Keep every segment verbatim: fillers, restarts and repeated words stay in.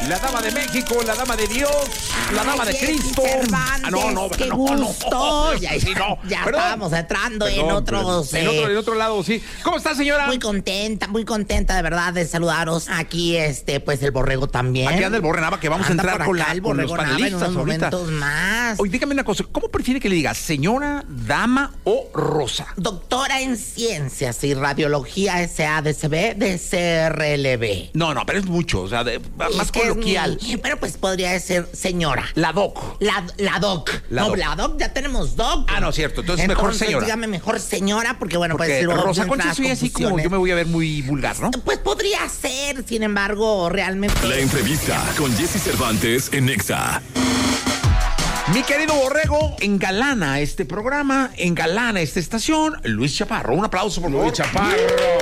la dama de México, la dama de Dios, la dama de Cristo. Cervantes, Ah, no, no, qué no, gusto. no, ya sí, no. ya Perdón. estábamos entrando Perdón, en otros. En otro, en otro lado, sí. ¿Cómo está, señora? Muy contenta, muy contenta de verdad de saludaros. Aquí, este, pues el borrego también. Aquí anda el Borre Nava, que vamos Anda a entrar por con, acá la, el con los Borrego Nava panelistas en unos ahorita. momentos más. Oye, dígame una cosa, ¿cómo prefiere que le diga señora, dama o rosa? Doctora en Ciencias y Radiología S A D C B de C R L B. No, no, pero es mucho, o sea, de- más Es que es coloquial. mi- Pero pues podría ser señora. La doc. La, la doc. La no, doc. la doc, ya tenemos doc. Ah, no, cierto, entonces mejor señora. Dígame mejor señora, porque bueno, Porque pues luego Rosa entran Concha soy así como confusiones. yo me voy a ver muy vulgar, ¿no? Pues podría ser, sin embargo, realmente. La entrevista con Jesse Cervantes en Nexa. Mi querido Borrego, engalana este programa, engalana esta estación, Luis Chaparro. Un aplauso, por favor. Luis Chaparro.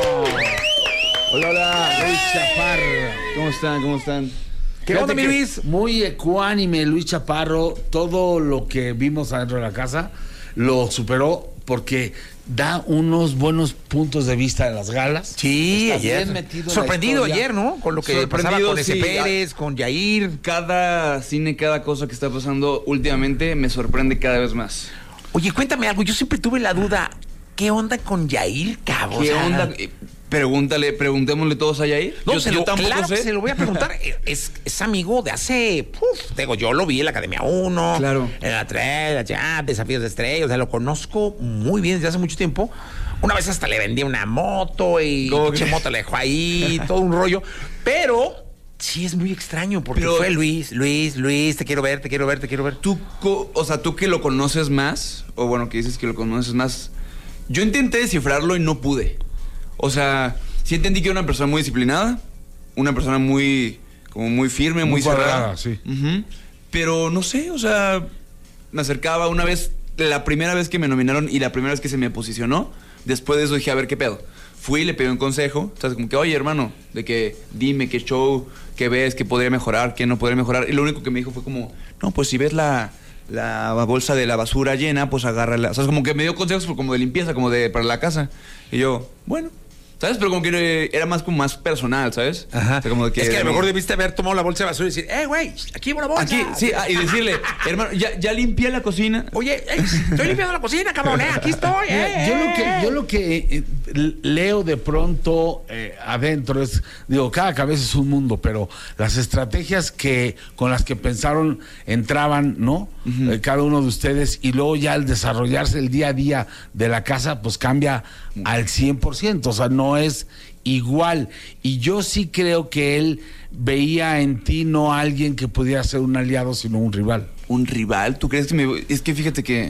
Hola, hola, Luis Chaparro. ¿Cómo están? ¿Cómo están? ¿Qué Fíjate onda, mi que Luis? Muy ecuánime, Luis Chaparro. Todo lo que vimos adentro de la casa lo superó porque da unos buenos puntos de vista de las galas. Sí, Está ayer. bien metido en la Sorprendido historia. ayer, ¿no? Con lo que pasaba Sorprendido, con ese sí. Pérez, con Yair. Cada cine, cada cosa que está pasando últimamente me sorprende cada vez más. Oye, cuéntame algo. Yo siempre tuve la duda. ¿Qué onda con Yair, cabrón? ¿Qué O sea, onda? Eh, Pregúntale, preguntémosle todos a Yair. No, yo se yo lo, tampoco claro sé. que se lo voy a preguntar. Es, es amigo de hace. Uf, digo, yo lo vi en la Academia uno. Claro. En la tres, ya, Desafíos de Estrella. O sea, lo conozco muy bien desde hace mucho tiempo. Una vez hasta le vendí una moto y ¿Cómo pinche que? moto le dejó ahí, todo un rollo. Pero sí es muy extraño porque Pero- fue Luis, Luis, Luis, te quiero ver, te quiero ver, te quiero ver. Tú, co- o sea, tú que lo conoces más, o bueno, que dices que lo conoces más, yo intenté descifrarlo y no pude. O sea, sí entendí que era una persona muy disciplinada, una persona muy, como muy firme, muy, Muy cerrada. cuadrada, sí. Ujú. Pero no sé, o sea, me acercaba una vez, la primera vez que me nominaron y la primera vez que se me posicionó, después de eso dije, a ver, ¿qué pedo? Fui, le pedí un consejo, o sea, como que, oye, hermano, de que dime qué show, qué ves, qué podría mejorar, qué no podría mejorar. Y lo único que me dijo fue como, no, pues si ves la, la bolsa de la basura llena, pues agárrala. O sea, como que me dio consejos como de limpieza, como de para la casa. Y yo, bueno, ¿sabes? Pero como que eh, era más como más personal, ¿sabes? Ajá. O sea, como de que es que a de lo mí- mejor debiste haber tomado la bolsa de basura y decir, eh, güey, aquí hay una bolsa. Aquí, sí, ah, y decirle, hermano, ya, ya limpié la cocina. Oye, ey, estoy limpiando la cocina, cabrón, eh, aquí estoy, eh. Mira, yo lo que eh. yo lo que eh, leo de pronto eh, adentro es, digo, cada cabeza es un mundo, pero las estrategias que con las que pensaron entraban, ¿no? Eh, cada uno de ustedes, y luego ya al desarrollarse el día a día de la casa, pues cambia al cien por ciento, o sea, no es igual. Y yo sí creo que él veía en ti no a alguien que pudiera ser un aliado, sino un rival. ¿Un rival? ¿Tú crees que me.? Es que fíjate que.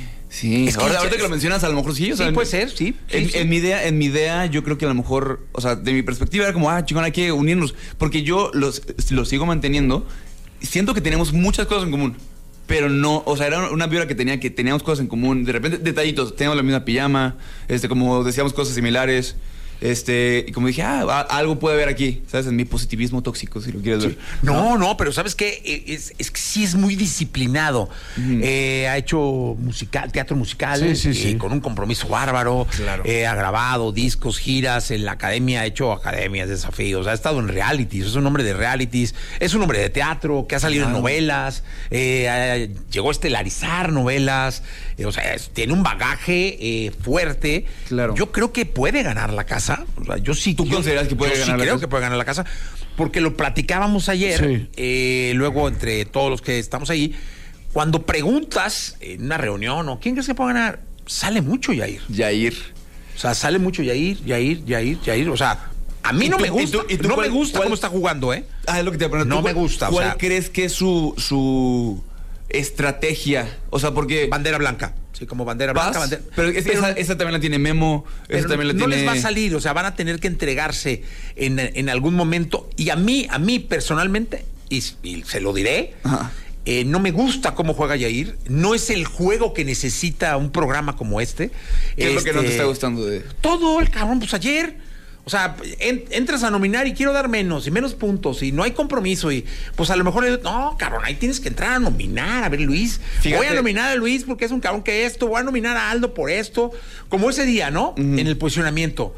Sí, Es que ahorita, ya- ahorita que lo mencionas, a lo mejor sí. O Sí, sea, puede en- ser, sí, sí, En, sí. en mi idea, en mi idea, yo creo que a lo mejor, o sea, de mi perspectiva era como, ah, chingón, hay que unirnos. Porque yo los, los sigo manteniendo. Siento que tenemos muchas cosas en común. Pero no, o sea, era una vibra que tenía que teníamos cosas en común. De repente, detallitos, teníamos la misma pijama, este, como decíamos cosas similares. Este, y como dije, ah, a- algo puede haber aquí, ¿sabes? En mi positivismo tóxico, si lo quieres ver. No, no, pero ¿sabes qué? Es, es que sí es muy disciplinado. Eh, ha hecho musical, teatro musical, Sí, sí, sí. eh, con un compromiso bárbaro. Claro. Eh, ha grabado discos, giras, en la academia ha hecho academias, desafíos, ha estado en realities, es un hombre de realities, es un hombre de teatro, que ha salido en novelas, eh, ha- llegó a estelarizar novelas, eh, o sea, es- tiene un bagaje eh, fuerte. Claro. Yo creo que puede ganar la casa. O sea, yo sí. ¿Tú yo- consideras que puede yo ganar sí la creo casa? que puede ganar la casa, porque lo platicábamos ayer, Sí. eh, luego entre todos los que estamos ahí, cuando preguntas en una reunión o quién crees que puede ganar, sale mucho Yair. Yair. O sea, sale mucho Yair, Yair, Yair, Yair. O sea, a mí ¿Y no tú- me y gusta, tú- y tú no cuál- me gusta cuál- cómo está jugando, ¿eh? Ah, es lo que te voy a preguntar. No ¿Tú me cuál- gusta, o ¿Cuál sea- crees que es su, su estrategia? O sea, porque... Bandera blanca. Sí, como bandera vas, blanca. bandera- pero, es- esa, esa también la tiene Memo, Pero esa también la no tiene... les va a salir, o sea, van a tener que entregarse en, en algún momento. Y a mí, a mí personalmente, y, y se lo diré, Ajá. eh, no me gusta cómo juega Yair. No es el juego que necesita un programa como este. ¿Qué es lo que no te Este, está gustando de...? Todo el cabrón, pues ayer. O sea, en- entras a nominar y quiero dar menos y menos puntos y no hay compromiso y pues a lo mejor, no, cabrón, ahí tienes que entrar a nominar. A ver, Luis, Fíjate. voy a nominar a Luis porque es un cabrón que esto, voy a nominar a Aldo por esto, como ese día, ¿no? En el posicionamiento.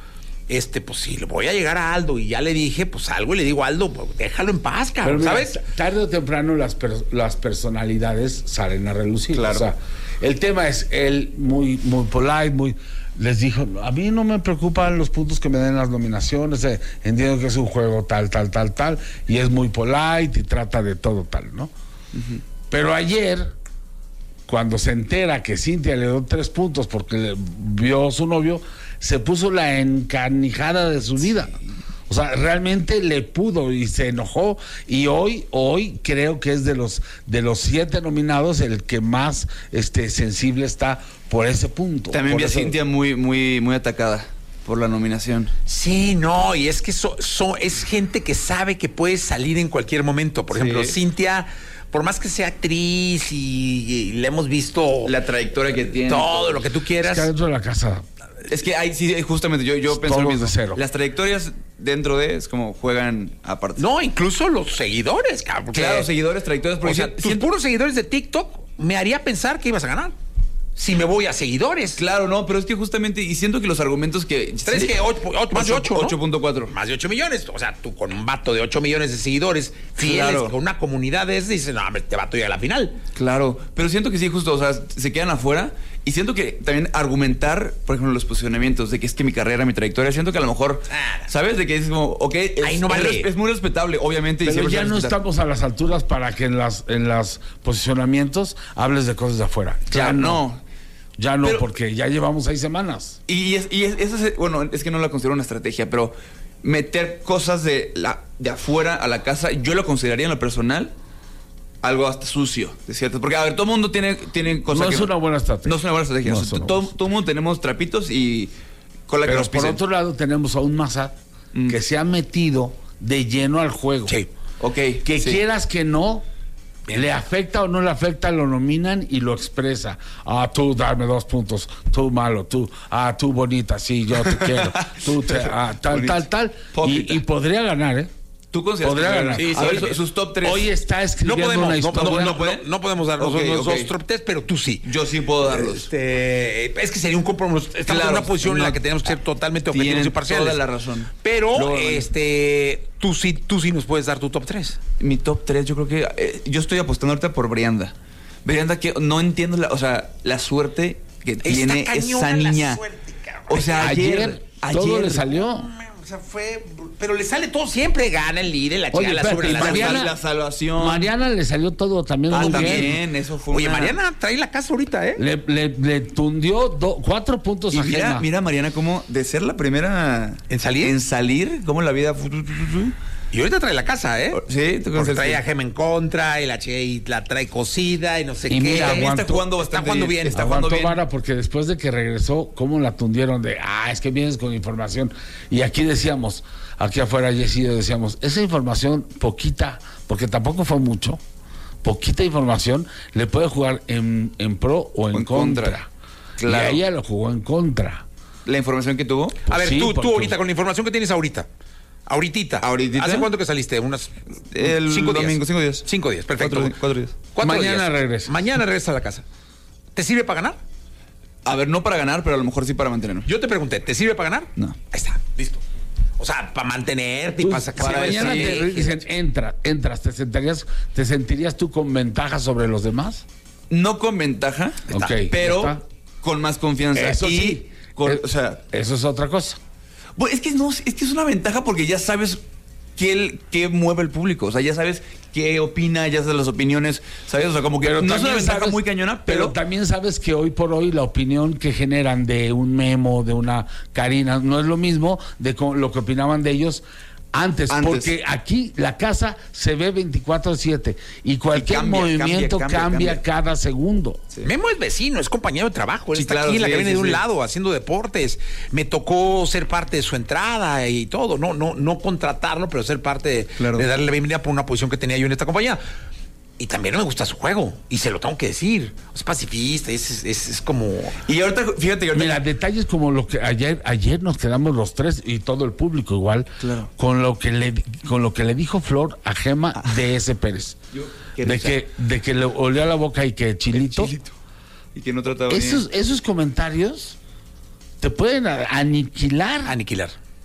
este, pues si le voy a llegar a Aldo y ya le dije, pues algo y le digo a Aldo, pues, déjalo en paz, cabrón, Pero mira, ¿sabes? t- tarde o temprano las, per- las personalidades salen a relucir. Claro. O sea, el tema es él muy, muy polite, muy... Les dijo, a mí no me preocupan los puntos que me den las nominaciones, eh, entiendo que es un juego tal, tal, tal, tal, y es muy polite y trata de todo tal, ¿no? Uh-huh. Pero ayer, cuando se entera que Cintia le dio tres puntos porque le vio a su novio, se puso la encanijada de su vida. O sea, realmente le pudo y se enojó, y hoy, hoy creo que es de los de los siete nominados el que más este sensible está por ese punto. También vi a eso. Cintia muy, muy, muy atacada por la nominación. Sí, no, y es que so, so, es gente que sabe que puede salir en cualquier momento. Por Sí. ejemplo, Cintia, por más que sea actriz y, y le hemos visto La trayectoria que tiene. todo lo que tú Es quieras. que adentro de la casa. Es que hay, sí, justamente, yo, yo pensé Todos lo mismo. de cero. Las trayectorias dentro de es como juegan aparte. No, incluso los seguidores, cabrón. porque- Claro, seguidores, trayectorias, porque O sea, siento- tus puros seguidores de TikTok me haría pensar que ibas a ganar. Si me voy a seguidores. Claro, no, pero es que justamente, y siento que los argumentos que... ¿Tres que ocho, ocho, más de ocho, ¿no? ocho punto cuatro. Más de ocho millones. O sea, tú con un vato de ocho millones de seguidores fieles, Claro. con una comunidad de ese, dices, no, hombre, te vato ya a la final. Claro, pero siento que sí, justo, o sea, se quedan afuera. Y siento que también argumentar, por ejemplo, los posicionamientos de que es que mi carrera, mi trayectoria, siento que a lo mejor, Ah. ¿sabes? De que es como, ok, es, Ahí no es vale. res- es muy respetable, obviamente. y Pero siempre ya se no respeta. estamos a las alturas para que en las en los posicionamientos hables de cosas de afuera. Ya Claro, no. no. Ya no, Pero- porque ya llevamos seis semanas. Y, es, y es, eso es- bueno, es que no la considero una estrategia, pero meter cosas de, la, de afuera a la casa, yo lo consideraría en lo personal algo hasta sucio, de cierto. Porque, a ver, todo el mundo tiene, tiene cosas No que es una buena estrategia. No es una buena estrategia. No O sea, es una todo, buena todo el mundo tenemos trapitos y con la que Pero nos por pisen. otro lado tenemos a un Massad Mm. que se ha metido de lleno al juego. Sí. Ok. Que sí. quieras que no, le afecta o no le afecta, lo nominan y lo expresa. Ah, tú dame dos puntos, tú malo, tú, ah, tú bonita, sí, yo te quiero, tú te, ah, tal, Bonita. tal, tal. Hipócrita. Y, y podría ganar, ¿eh? ¿Tú consideras Podría que ganar. Sí, Sí, a ver, sí. su- sus top tres. Hoy está No escribiendo podemos, una no, historia. no, no, ¿pueden? no- no podemos dar Ok, nosotros ok. los top tres, pero tú sí. Yo sí puedo darlos. Este, es que sería un compromiso. Estamos Claro, en una posición en no, la que tenemos que ser totalmente objetivos tienen y parciales. toda la razón. Pero, Luego, este, tú sí, tú sí nos puedes dar tu top tres. Mi top tres, yo creo que... eh, yo estoy apostando ahorita por Brianda. Brianda que no entiendo, la, o sea, la suerte que tiene esa niña. O sea, ayer... Ayer, todo ayer- le salió. O sea, fue. Pero le sale todo siempre. Gana el líder, la chica, Oye, la espérate, sobre y la Mariana- la salvación. Mariana le salió todo también Ah, muy bien. también, eso fue Oye, una- Mariana trae la casa ahorita, ¿eh? Le, le, le tundió do- cuatro puntos Y a mira, Gemma. mira, Mariana, cómo de ser la primera... ¿En salir? En salir, cómo la vida... Y ahorita trae la casa, ¿eh? Sí, ¿tú Porque conoces? trae a Gema en contra y la, che- y la trae cocida y no sé Y qué. mira, También está aguantó- jugando está bastante jugando bien, Está jugando Aguantó bien. vara porque después de que regresó, ¿cómo la tundieron? De, ah, es que vienes con información. Y aquí decíamos, aquí afuera, Jessy y yo decíamos, esa información poquita, porque tampoco fue mucho, poquita información, le puede jugar en, en pro o en, O en contra. contra. Claro. Y a ella lo jugó en contra. La información que tuvo. A ver, Sí, tú, porque- tú ahorita, con la información que tienes ahorita. Ahorita. ¿Ahorita? ¿Hace cuánto que saliste? Unas El cinco días. domingo, cinco días. Cinco días, perfecto. Cuatro, cuatro días. Cuatro Mañana días. regresa. Mañana regresa a la casa. ¿Te sirve para ganar? A ver, no para ganar, pero a lo mejor sí para mantenerme. Yo te pregunté, ¿te sirve para ganar? No. Ahí está, listo. O sea, para mantenerte y Tú, para sacar. si mañana Sí. te dicen, entra, entras, ¿te sentirías, ¿te sentirías tú con ventaja sobre los demás? No con ventaja, Ok, pero está. con más confianza. Eso y sí. con- Eh, o sea, Eso es otra cosa. bueno, es que no, es que es una ventaja porque ya sabes qué, el- qué mueve el público. O sea, ya sabes qué opina, ya sabes las opiniones, ¿sabes? O sea, como que no es una también ventaja sabes- muy cañona, pero, pero, también sabes que hoy por hoy la opinión que generan de un Memo, de una Karina, no es lo mismo de co- lo que opinaban de ellos antes, Antes. porque aquí la casa se ve veinticuatro siete y cualquier cambia, movimiento cambia, cambia, cambia, cambia. cada segundo. Memo es vecino, es compañero de trabajo. Él Sí, está claro, aquí en la sí, cabina sí, de un sí. lado haciendo deportes. Me tocó ser parte de su entrada y todo. No, no, no contratarlo, pero ser parte de, Claro. de darle la bienvenida por una posición que tenía yo en esta compañía. Y también no me gusta su juego. Y se lo tengo que decir. Es pacifista, es, es, es como. y ahorita, fíjate que ahorita Mira, detalles como lo que ayer ayer nos quedamos los tres y todo el público igual Claro. con lo que le con lo que le dijo Flor a Gema de ese Pérez. Yo- qué de risa. que de que le olió a la boca y que chilito. Chilito. Y que no trataba bien. Esos esos comentarios te pueden a- aniquilar. Aniquilar.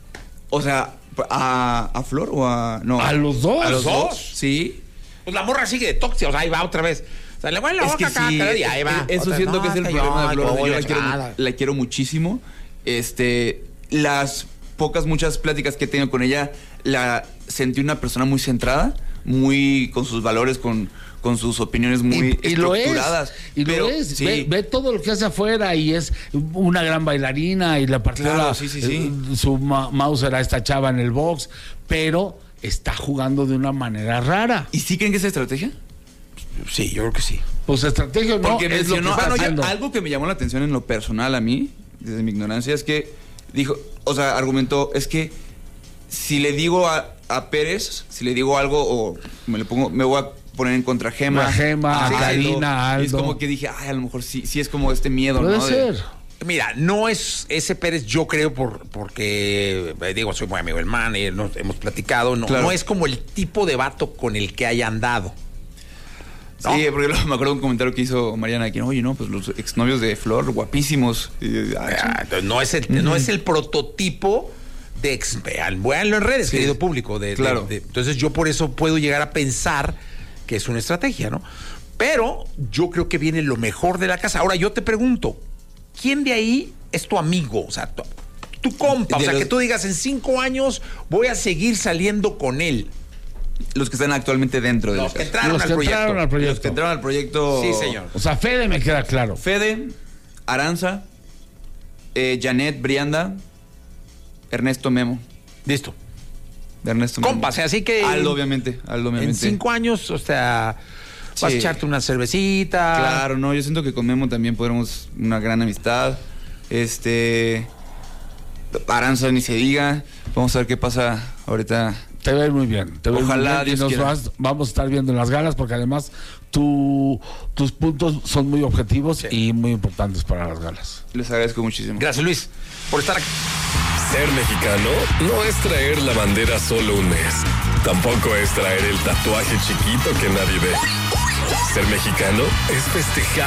O sea, ¿a, a Flor o a...? No. ¿A los dos? ¿A los dos? dos? Sí. Pues la morra sigue de tóxica, o sea, ahí va otra vez. O sea, le voy en la Es boca que cada sí, cada día, ahí va. eso Otra, siento no, que es el que problema yo, de Flor. yo, Yo la la quiero, chingada. la quiero muchísimo. Este, las pocas, muchas pláticas que he tenido con ella, la sentí una persona muy centrada, muy con sus valores, con, con sus opiniones muy y, y lo es, estructuradas. y Pero, lo es. sí. Ve, ve todo lo que hace afuera y es una gran bailarina y la partió Claro, la- sí, sí, sí. eh, su ma- Mauser a esta chava en el box, pero está jugando de una manera rara. ¿Y sí creen que es estrategia? Sí, yo creo que sí. Pues estrategia no Porque es lo que mencionó, está bueno, ya, haciendo. algo que me llamó la atención en lo personal a mí, desde mi ignorancia, es que dijo, o sea, argumentó, es que si le digo a, a Pérez, si le digo algo o me le pongo, me voy a poner en contra a Gema. A Gema, a Karina, a Y es Aldo. como que dije, ay, a lo mejor sí, sí es como este miedo, Puede ¿no? De- ser. Mira, no es ese Pérez, yo creo, por porque, eh, digo, soy muy amigo del man, y nos hemos platicado, no, Claro. no es como el tipo de vato con el que haya andado. ¿no? Sí, porque luego me acuerdo de un comentario que hizo Mariana aquí, oye, no, pues los exnovios de Flor, guapísimos. Y, ah, Ah, entonces no es el, no es el prototipo de ex, vean, véanlo en redes, Sí. querido público. De, de- Claro. de- entonces yo por eso puedo llegar a pensar que es una estrategia, ¿no? Pero yo creo que viene lo mejor de la casa. Ahora yo te pregunto, ¿quién de ahí es tu amigo? O sea, tu, tu compa. O De sea, los- que tú digas, en cinco años voy a seguir saliendo con él. los que están actualmente dentro de Los que la casa. entraron Los al que proyecto. entraron al proyecto. Los que entraron al proyecto. Sí, señor. O sea, Fede me queda claro. Fede, Aranza, eh, Janet, Brianda, Ernesto Memo. Listo. De Ernesto Memo. Compas, así que... Aldo, obviamente. Aldo, obviamente. En cinco años, o sea, vas a Sí. echarte una cervecita. Claro, no, yo siento que con Memo también podremos una gran amistad. Este. Aranza ni se diga. Vamos a ver qué pasa ahorita. Te va a ir muy bien. Te va a ir Ojalá, muy bien y Dios nos quiera. vas- vamos a estar viendo en las galas porque además tu- tus puntos son muy objetivos y muy importantes para las galas. Les agradezco muchísimo. Gracias, Luis, por estar aquí. Ser mexicano no es traer la bandera solo un mes. Tampoco es traer el tatuaje chiquito que nadie ve. Ser mexicano es festejar